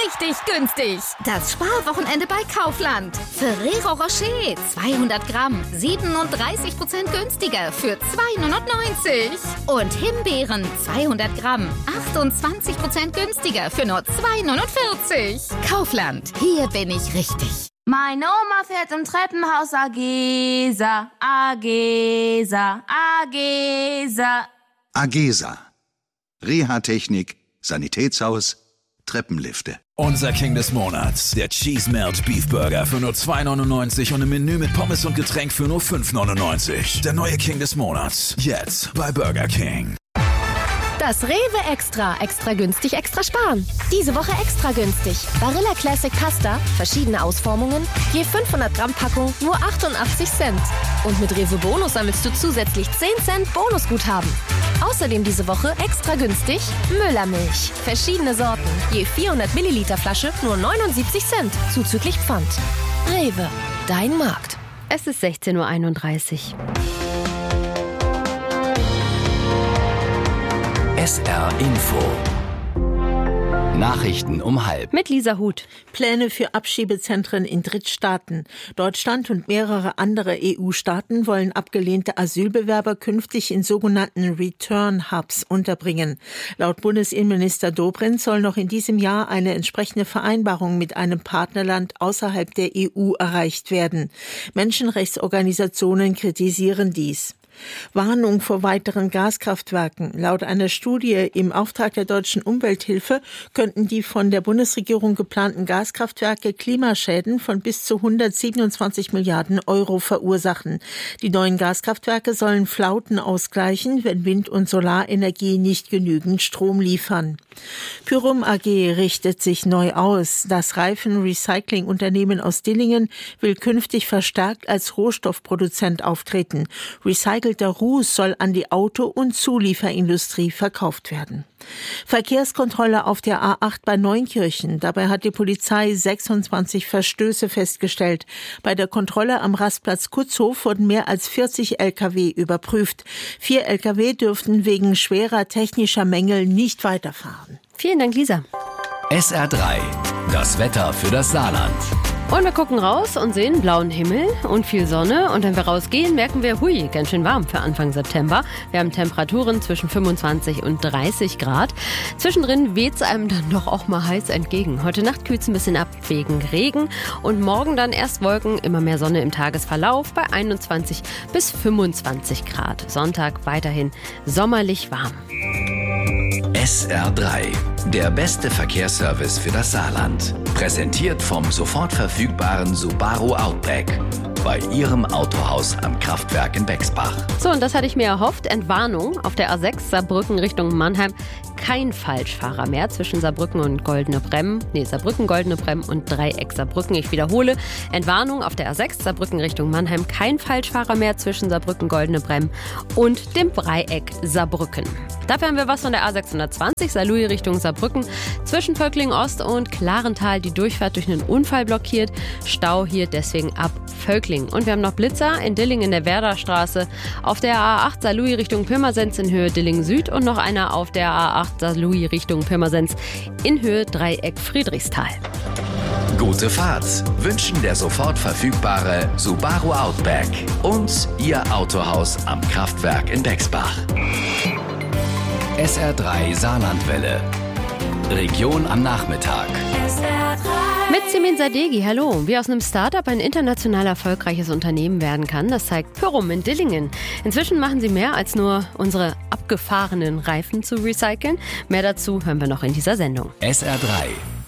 richtig günstig. Das Sparwochenende bei Kaufland. Ferrero Rocher 200 Gramm 37% günstiger für 2,99 €. Und Himbeeren 200 Gramm 28% günstiger für nur 2,49 €. Kaufland, hier bin ich richtig. Meine Oma fährt im Treppenhaus Agesa, Agesa, Agesa. Agesa. Reha-Technik, Sanitätshaus, Treppenlifte. Unser King des Monats, der Cheese Melt Beef Burger für nur 2,99 € und ein Menü mit Pommes und Getränk für nur 5,99 €. Der neue King des Monats, jetzt bei Burger King. Das Rewe Extra. Extra günstig, extra sparen. Diese Woche extra günstig. Barilla Classic Pasta, verschiedene Ausformungen, je 500 Gramm Packung, nur 88 Cent. Und mit Rewe Bonus sammelst du zusätzlich 10 Cent Bonusguthaben. Außerdem diese Woche extra günstig Müllermilch. Verschiedene Sorten, je 400 Milliliter Flasche, nur 79 Cent, zuzüglich Pfand. Rewe, dein Markt. Es ist 16:31 Uhr. SR Info. Nachrichten um 12:30. Mit Lisa Huth. Pläne für Abschiebezentren in Drittstaaten. Deutschland und mehrere andere EU-Staaten wollen abgelehnte Asylbewerber künftig in sogenannten Return-Hubs unterbringen. Laut Bundesinnenminister Dobrindt soll noch in diesem Jahr eine entsprechende Vereinbarung mit einem Partnerland außerhalb der EU erreicht werden. Menschenrechtsorganisationen kritisieren dies. Warnung vor weiteren Gaskraftwerken. Laut einer Studie im Auftrag der Deutschen Umwelthilfe könnten die von der Bundesregierung geplanten Gaskraftwerke Klimaschäden von bis zu 127 Milliarden € verursachen. Die neuen Gaskraftwerke sollen Flauten ausgleichen, wenn Wind- und Solarenergie nicht genügend Strom liefern. Pyrum AG richtet sich neu aus. Das Reifenrecycling-Unternehmen aus Dillingen will künftig verstärkt als Rohstoffproduzent auftreten. Recycelter Ruß soll an die Auto- und Zulieferindustrie verkauft werden. Verkehrskontrolle auf der A8 bei Neunkirchen. Dabei hat die Polizei 26 Verstöße festgestellt. Bei der Kontrolle am Rastplatz Kutzhof wurden mehr als 40 Lkw überprüft. 4 Lkw dürften wegen schwerer technischer Mängel nicht weiterfahren. Vielen Dank, Lisa. SR3. Das Wetter für das Saarland. Und wir gucken raus und sehen blauen Himmel und viel Sonne. Und wenn wir rausgehen, merken wir, hui, ganz schön warm für Anfang September. Wir haben Temperaturen zwischen 25 und 30 Grad. Zwischendrin weht es einem dann doch auch mal heiß entgegen. Heute Nacht kühlt es ein bisschen ab wegen Regen. Und morgen dann erst Wolken, immer mehr Sonne im Tagesverlauf bei 21 bis 25 Grad. Sonntag weiterhin sommerlich warm. SR3. Der beste Verkehrsservice für das Saarland. Präsentiert vom sofort verfügbaren Subaru Outback. Bei Ihrem Autohaus am Kraftwerk in Bexbach. So, und das hatte ich mir erhofft. Entwarnung auf der A6 Saarbrücken Richtung Mannheim. Kein Falschfahrer mehr zwischen Saarbrücken und Goldene Bremm. Saarbrücken, Goldene Bremm und Dreieck Saarbrücken. Ich wiederhole. Entwarnung auf der A6 Saarbrücken Richtung Mannheim. Kein Falschfahrer mehr zwischen Saarbrücken, Goldene Bremm und dem Dreieck Saarbrücken. Dafür haben wir was von der A620 Saarlouis Richtung Saarbrücken. Zwischen Völkling Ost und Klarental die Durchfahrt durch einen Unfall blockiert. Stau hier deswegen ab Völkling. Und wir haben noch Blitzer in Dillingen in der Werderstraße. Auf der A8 Saarlouis Richtung Pirmasens in Höhe Dillingen Süd und noch einer auf der A8 Saarlouis Richtung Pirmasens in Höhe Dreieck Friedrichsthal. Gute Fahrt wünschen der sofort verfügbare Subaru Outback und Ihr Autohaus am Kraftwerk in Bexbach. SR3 Saarlandwelle. Region am Nachmittag. Mit Simin Sadeghi, hallo. Wie aus einem Startup ein international erfolgreiches Unternehmen werden kann, das zeigt Pyrum in Dillingen. Inzwischen machen sie mehr als nur unsere abgefahrenen Reifen zu recyceln. Mehr dazu hören wir noch in dieser Sendung. SR3.